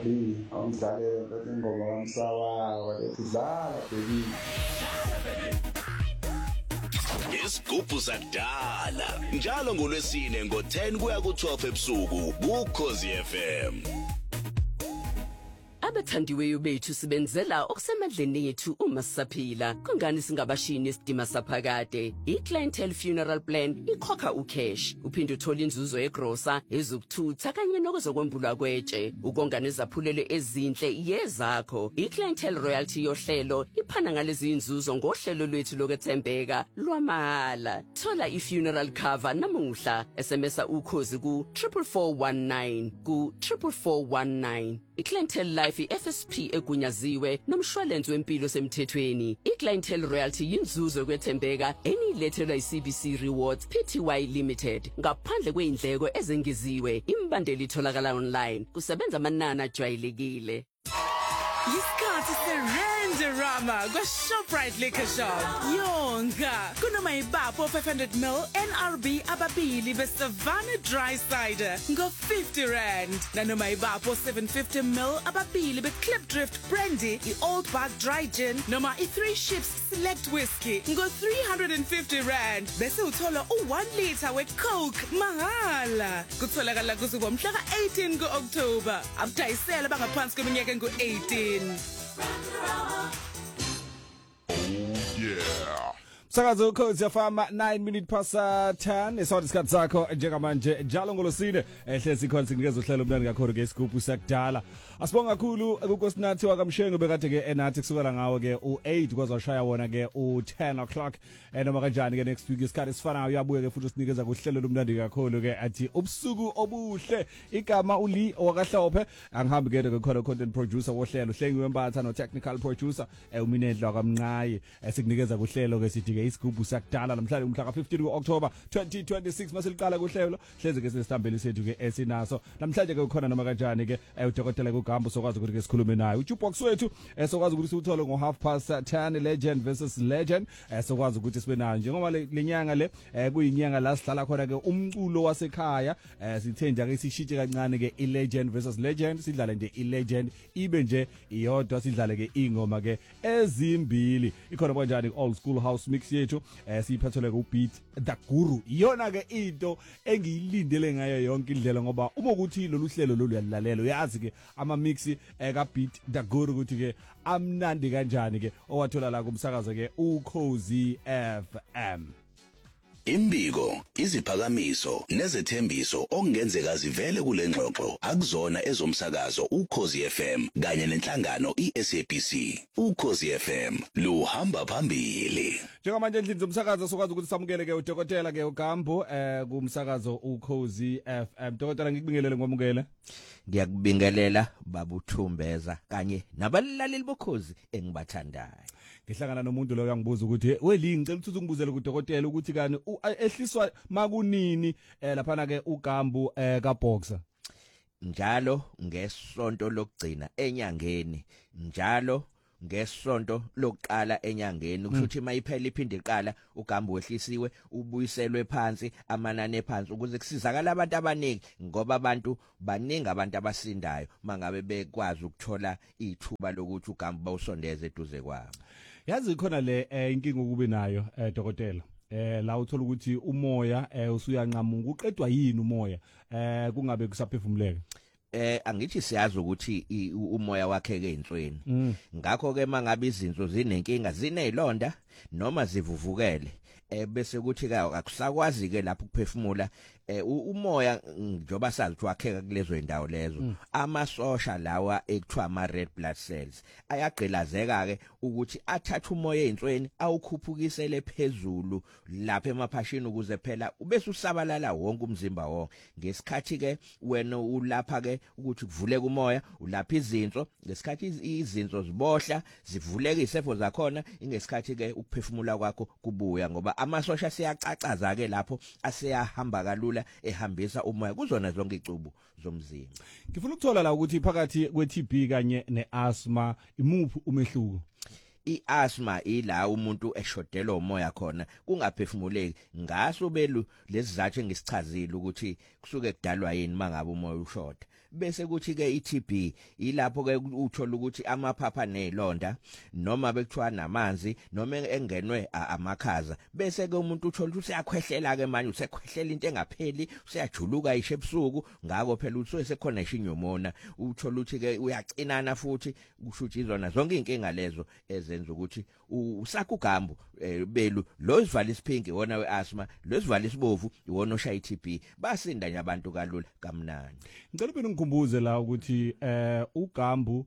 baby awungidlale lethi ingoma kamsawa walethi dlala baby Isigubhu sakudala njalo ngolwesine ngo10 kuya ku12 ebusuku kuKhosi FM. Abathandiweyo bethu sibenzela okusemandleni ethu uma sisaphila. Kungani singabashini isidima saphakade? I-Clientele Funeral Plan ikhokha ucash. Uphinde uthole inzuzo egrosa, ezokuthutha kanye nokuzokwembulwa kwetshe. Ukonga nezaphulelo ezinhle yezakho. I-Clientele Royalty yohlelo iphana ngalezi inzuzo ngohlelo lwethu lokwethembeka lwamahhala. Thola i-funeral cover namuhla. SMSa ukhozi ku 44419 ku 44419. I-Clientele Life FSP egunyaziwe nomshwalense wempilo semthethweni. I-Clientele Royalty yinzuzo kwethembeka enilethelwa i-CBC Rewards Pty Limited ngaphandle kweindleko ezengeziwe. Imbandeli itholakala online. Kusebenza amanani ajwayelekile. Yisikhathi se-Randerama kwa-Shoprite Liquor Shop. Yonga, kunomayibapho 500ml NRB ababili be-Savannah Dry Cider ngo-50 Rand. Nanomayibapho 750ml ababili be-Klipdrift Brandy, i-Old Bag Dry Gin, noma i-3 Ships Select Whiskey ngo-350 Rand. Bese uthola u-1 liter we-Coke mahala. Kutholakala kusuka mhla ka-18 ku-October. Abadayisela bangaphansi kweminyaka engu-18. Yeah. Sakazo ukhozi yafama 9 minutes past 10 esawathi isikhathi sakho njengamanje njalo ngolosine ehlezi khona sinikeza uhlelo omnandi kakhulu ke isigubhu sakudala. Asibonga kakhulu kunkosinathi wakamshengo bekade ke enathi kusukela ngawo ke u8 kwaze washaya wona ke u10 o'clock noma kanjani ke next week isikhathi sifanayo uyabuya ke futhi usinikeza kuhlelo omnandi kakhulu ke athi ubusuku obuhle igama uli owakahlophe angihambi ke khona content producer wohlelo Hlengiwe Mbatha no technical producer uminendlo kamnqayi esikunikeza kuhlelo ke sithi isigubhu sakudala namhlanje umhla ka15 kuOctober 2026 masiliqala kuhlelo hleze ke sesihambele sethu ke esinaso namhlanje ke ukhona noma kanjani ke udokotela kuGambo sokwazi ukuthi ke sikhulume naye uJukebox wethu sokwazi ukuthi uthole ngo 10:30 legend versus legend sokwazi ukuthi sibe nayo njengoba lenyanga le kuyinyanga la sihlala khona ke umculo wasekhaya sithe nje ke sishitshe kancane ke ilegend versus legend sidlale nje ilegend ibe nje iyodwa sidlale ke ingoma ke ezimbili ikhona kanjani old school house mix yethu siyiphathele ku beat the guru iyona ke into engiyilindele ngayo yonke indlela ngoba uma ukuthi lolu hlelo lolu uyalalela uyazi ke ama mix ka beat the guru ukuthi ke amnandi kanjani ke owathola la kumsakazo ke uKhosi FM. Imbiko, iziphakamiso nezethembiso okungenzeka zivele kule ngxoxo akuzona ezomsakazo uKhosi FM kanye nenhlangano iSABC. uKhosi FM luhamba phambili. Njengamanje endlini zomsakazo sokwazi ukuthi samukele ke udokotela ke uGambo kumsakazo uKhosi FM. Dokotela ngikubingelele ngomukele. Ngiyakubingelela baba uThumbeza kanye nabalaleli bokhozi engibathandayo. Ngihlangana nomuntu lo yangibuza ukuthi weli ngicela ukuthi ungibuzele kudokotela ukuthi kani ehliswa makunini lapha na ke uGambo kaBoxer. Njalo ngesonto lokugcina enyangeni njalo ngesonto lokuqala enyangeni kusho ukuthi mayiphela iphinde iqala uGambo wehlisiwe ubuyiselwe phansi amanani ephansi ukuze kusizakala abantu abaningi ngoba abantu baningi abantu abasindayo mangabe bekwazi ukuthola ithuba lokuthi uGambo bawusondeze eduze kwabo. Yazi khona le inkinga ukube nayo dokotela la uthola ukuthi umoya usuyanqamuka uqedwa yini umoya kungabe kusaphefumuleka. Angithi siyazi ukuthi umoya wakhe ke insweni ngakho ke mangabe izinto zinenkinga zinezilonda noma zivuvukele bese kuthi ke akusakwazi ke lapho ukuphefumula umoya njoba sazi ukuthi wakheka kulezo indawo lezo amasosha lawa ekuthiwa ama red blood cells ayagqilazeka ke ukuthi athathe umoya einsweni awukhuphukisele phezulu lapha emaphashini ukuze phela ubese usabalala wonke umzimba wonke ngesikhathi ke wena ulapha ke ukuthi kuvuleke umoya ulapha izinso ngesikhathi izinso zibohla zivuleke isefo zakhona ingesikhathi ke ukuphefumula kwakho kubuya ngoba amasosha siyacacaza ke lapho aseyahamba kalula ehambisa umoya kuzona zonke icubu zomzimba. Ngifuna ukuthola la ukuthi phakathi kwe-TB kanye ne-asthma imuphi umehluko? I-asthma ila umuntu eshodela umoya khona kungaphefumuleki ngaso belu lesizathu engisichazile ukuthi kusuke kudalwa yini mangabe umoya ushoda bese kuthi ke iTB ilapho ke uthola ukuthi amaphapha nezilonda noma bekuthiwa namanzi noma engenwe amakhaza bese ke umuntu uthola ukuthi uyakhwehlela ke manje usekhwehlela into engapheli useyajuluka ishe ebusuku ngako phela uthi sekhona ishinyumona uthola ukuthi ke uyacinana futhi kushuthi izona zonke inkinga lezo ezenza ukuthi usakha ugambu belu lo sivali isiphinki wona weasthma lo sivali isibovu iwona oshaya iTB basinda nje abantu kalula kamnandi. Ngicela phela ngikhumbuze la ukuthi ugambu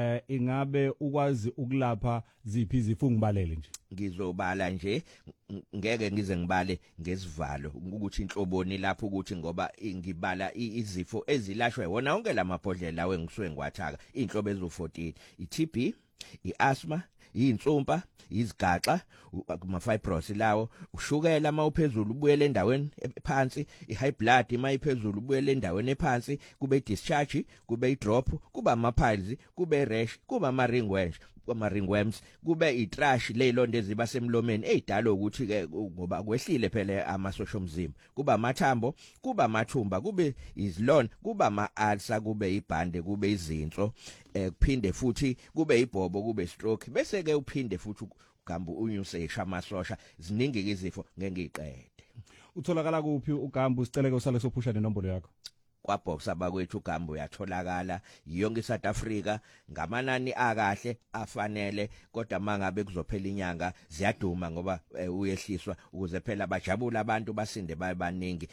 ingabe ukwazi ukulapha ziphi izifo ngibalele nje. Ngizobala nje ngeke ngize ngibale ngesivalo ukuthi inhloboni lapho ukuthi ngoba ngibala izifo ezilashwe wona wonke lamabhodlela lawe ngisuke ngiwathaka inhlobo ezo14 iTB iasthma insumpa izigaxa kuma-fibrosis lawo ushukela mawuphezulu ubuyele endaweni ephansi ihigh blood mayiphezulu ubuyele endaweni ephansi kube discharge kube idrop kuba ama-piles kube rash kuba ama-ringworms kube itrash lezilonda eziba semlomeni ezidala ukuthi ke ngoba kwehlile phela amasosha omzimba kuba amathambo kuba amathumba kube izilonda kuba ama-ulcer kube ibhande kube izinso kuphinde futhi kube ibhobo kube stroke bese ke uphinde futhi ugambu unyuse amasosha ziningi ke izifo ngengiqede. Utholakala kuphi ugambu sicele ke usale sophusha nenombolo yakho? Kwabox abakwethu ugambu uyatholakala yonke iSouth Africa ngamanani akahle afanele kodwa mangabe kuzophela inyanga ziyaduma ngoba uyehliswa ukuze phela bajabula abantu basinde babaningi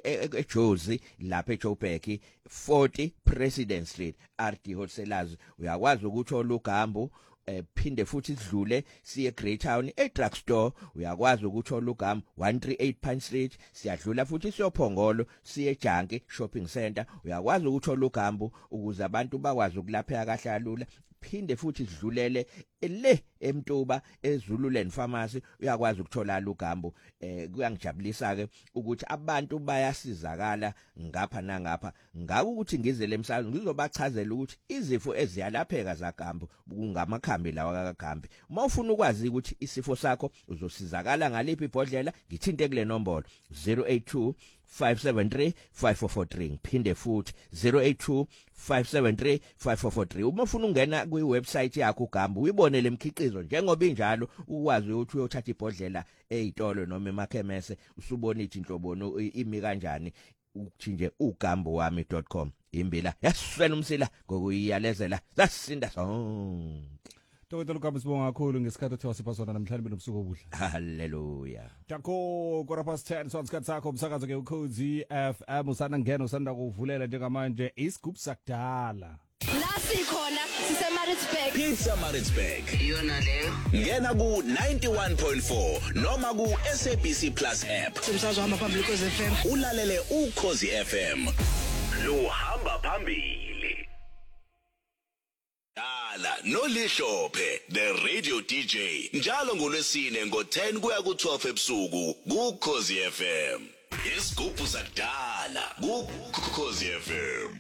eJozi lapha eJoburg 40 President Street RD Wholesalers uyakwazi ukuthola ugambu phinde futhi sidlule siye Great Town eDrugstore uyakwazi ukuthola ugambu 138 Pine Street siyadlula futhi siyophongolo siye Junkie Shopping Center uyakwazi ukuthola ugambu ukuze abantu bakwazi ukulapheka kahle kalula phinde futhi sidlulele le eMtuba eZululand Pharmacy uyakwazi ukuthola ugambu kuyangijabulisa ke ukuthi abantu bayasizakala ngapha nangapha ngakho ukuthi ngizele emsakazweni ngizobachazela ukuthi izifo eziyalapheka zagambu kungamakhambi lawa kagambi mawufuna ukwazi ukuthi isifo sakho uzosizakala ngaliphi ibhodlela ngithinte kule nombolo 082 573 5443 ngiphinde futhi 082 573 5443 uma ufuna ungena kwiwebsite yakho ugambu uyibone lemkhiqizo njengoba injalo ukwazi ukuthi uyothatha ibhodlela ezitolo noma emakhemese usubona ithi inhlobono imi kanjani ukuthi nje ugambowami.com imbila yasifena umsila ngokuyiyalezela sasinda sonke. Dr. Lukambu sibonga kakhulu ngesikhathi othe wasipha namhlanje benobusuku obuhle. Haleluya. Jakho _10 so isikhathi sakho umsakazo ke uKhozi FM usana ngena usanda kuvulela njengamanje isigubhu sakudala. La sikhona siseMaritzburg. Pietermaritzburg. Iyona leyo. Ngena ku 91.4 noma ku SABC Plus app. Umsakazo hamba phambili Khosi FM. Ulalele uKhosi FM. Lo hamba phambili. Dala noLihlophe the radio DJ njalo ngolwesine ngo10 kuya ku12 ebusuku kuKhosi FM. Isigubhu sakudala kuKhosi FM.